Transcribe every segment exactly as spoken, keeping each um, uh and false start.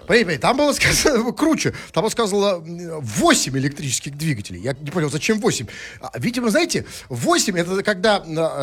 Понимаете, там было сказано круче. Там было сказано восемь электрических двигателей. Я не понял, зачем восемь? Видимо, знаете, восемь это когда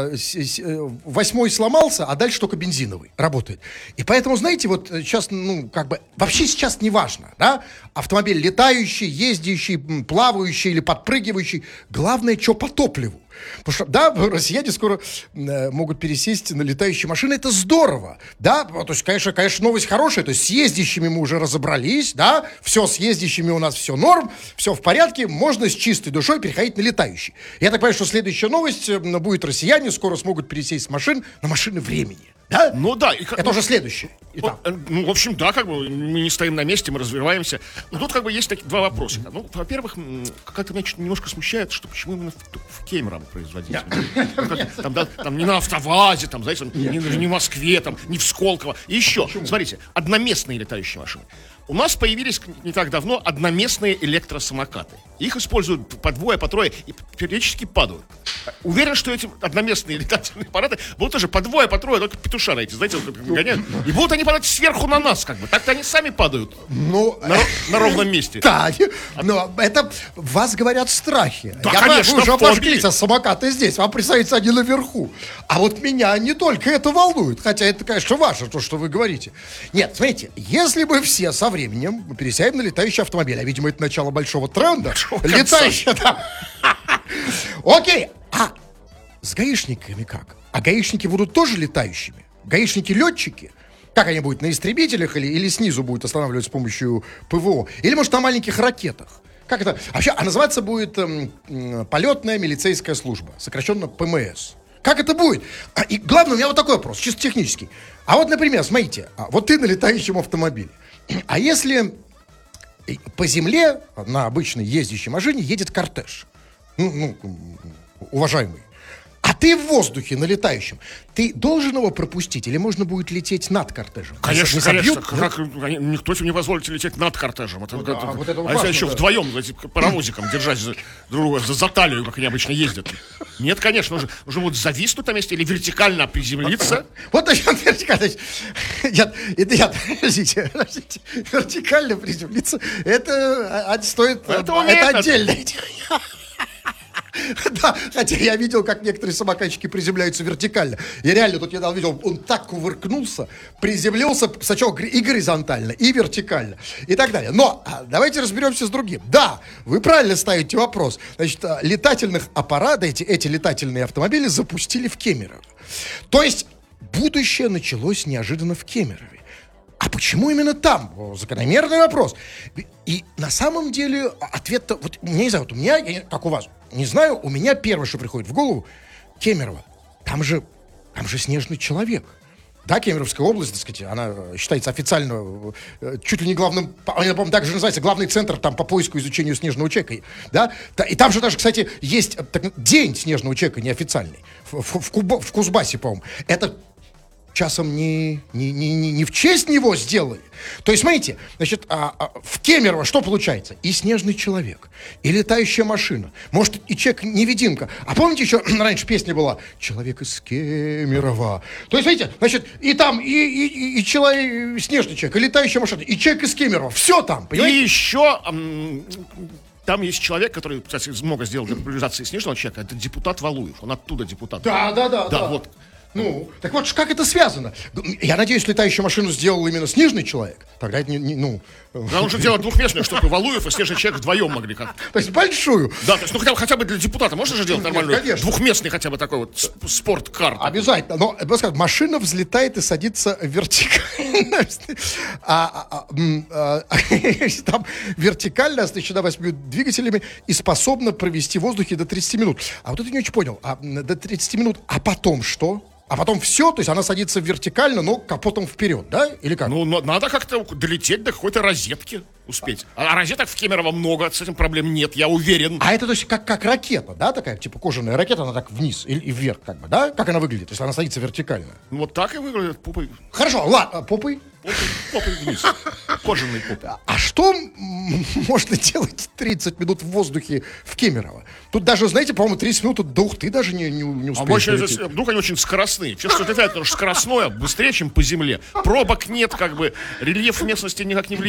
восьмой сломался, а дальше только бензиновый работает. И поэтому, знаете, вот сейчас, ну, как бы, вообще сейчас не важно, да? Автомобиль летающий, ездящий, плавающий или подпрыгивающий. Главное, что по топливу. Потому что, да, россияне скоро э, могут пересесть на летающие машины, это здорово, да, то есть, конечно, конечно, новость хорошая, то есть с ездящими мы уже разобрались, да, все с ездящими у нас все норм, все в порядке, можно с чистой душой переходить на летающие. Я так понимаю, что следующая новость будет: россияне скоро смогут пересесть с машин на машины времени. Да? Ну да. И, это ну, уже следующее. Вот, ну, в общем, да, как бы мы не стоим на месте, мы развиваемся. Но тут как бы есть такие два вопроса. Ну, во-первых, как-то меня немножко смущает, что почему именно в, в Кемерово производитель. Yeah. Там, да, там не на АвтоВАЗе, там, знаете, yeah. не, не в Москве, там, не в Сколково. И еще, почему? Смотрите, одноместные летающие машины. У нас появились не так давно одноместные электросамокаты. Их используют по двое, по трое и периодически падают. Уверен, что эти одноместные летательные аппараты будут тоже по двое, по трое, только петуша на эти, знаете, вот, гоняют. И будут они падать сверху на нас, как бы. Так-то они сами падают. Ну, на, на ровном месте. Да, но это вас говорят страхи. Да, Я конечно. Вы уже обожглись, а самокаты здесь. Вам представится, они наверху. А вот меня не только это волнует. Хотя это, конечно, ваше, то, что вы говорите. Нет, смотрите, если мы все со временем пересядем на летающий автомобиль, а, видимо, это начало большого тренда. Летающий, да. Окей. А с гаишниками как? А гаишники будут тоже летающими? Гаишники-летчики? Как они будут, на истребителях или, или снизу будут останавливать с помощью ПВО? Или, может, на маленьких ракетах? Как это? Вообще, а называться будет эм, э, полетная милицейская служба, сокращенно ПМС. Как это будет? А, и главное, у меня вот такой вопрос, чисто технический. А вот, например, смотрите, а, вот ты на летающем автомобиле. А если по земле на обычной ездящей машине едет кортеж, ну, ну, уважаемый, а ты в воздухе на летающем, ты должен его пропустить или можно будет лететь над кортежем? Конечно, конечно. Как, никто тебе не позволит лететь над кортежем. Это, ну, это, а, вот это а если еще да. вдвоем за этим паровозиком держать за, друг, за, за талию, как они обычно ездят. Нет, конечно, уже, уже будут зависнуть на месте или вертикально приземлиться. Вот насчет вертикально. Нет, это я, подождите, подождите. Вертикально приземлиться, это стоит, это отдельно. Да, хотя я видел, как некоторые самокатчики приземляются вертикально. Я реально тут недавно видел, он так кувыркнулся, приземлился сначала и горизонтально, и вертикально, и так далее. Но давайте разберемся с другим. Да, вы правильно ставите вопрос. Значит, летательных аппаратов, эти, эти летательные автомобили запустили в Кемерово. То есть будущее началось неожиданно в Кемерове. А почему именно там? Закономерный вопрос. И на самом деле ответ-то... Вот, не знаю, вот у меня, я, как у вас, не знаю, у меня первое, что приходит в голову, Кемерово. Там же, там же снежный человек. Да, Кемеровская область, так сказать, она считается официально чуть ли не главным... Она, по-моему, так же называется, главный центр там по поиску и изучению снежного человека. Да? И там же даже, кстати, есть так, день снежного человека неофициальный. В, в, в, Куба, в Кузбассе, по-моему. Это... часом не, не, не, не в честь него сделали. То есть, смотрите, значит, а, а, в Кемерово что получается? И снежный человек, и летающая машина, может, и человек-невидимка. А помните, еще раньше песня была «Человек из Кемерово». То есть, смотрите, значит, и там, и, и, и, и человек, и снежный человек, и летающая машина, и человек из Кемерово. Все там, понимаете? И еще... М- Там есть человек, который, кстати, много сделал для популяризации снежного человека. Это депутат Валуев. Он оттуда депутат. Да, да, да. Да, да. вот. Ну, так вот, как это связано? Я надеюсь, летающую машину сделал именно снежный человек. Тогда это не, не ну... Да, он же делает двухместную, чтобы Валуев и снежный человек вдвоем могли как. То есть большую. Да, то есть, ну хотя бы, хотя бы для депутата можно же сделать нормальную? Нет, конечно. Двухместный хотя бы такой вот спорткар. Обязательно. Но, сказать, машина взлетает и садится вертикально. А, а, а, а, там вертикально, с тысяча восьми двигателями и способна провести в воздухе до тридцати минут. А вот это не очень понял. А, до тридцати минут. А потом что? А потом все, то есть она садится вертикально, но капотом вперед, да? Или как? Ну, надо как-то долететь до какой-то розетки, успеть. А розеток в Кемерово много, с этим проблем нет, я уверен. А это то есть как, как ракета, да, такая, типа кожаная ракета, она так вниз и, и вверх, как бы, да? Как она выглядит, если она садится вертикально? Ну, вот так и выглядит попой. Хорошо, ладно, попой? Попой, попой вниз. Кожаный попой. А что можно делать тридцать минут в воздухе в Кемерово? Тут даже, знаете, по-моему, тридцать минут до Ухты даже не, не, не успеешь. А больше, вдруг они очень скоростные. Честно, летают, потому что скоростное быстрее, чем по земле. Пробок нет, как бы, рельеф местности никак не влияет.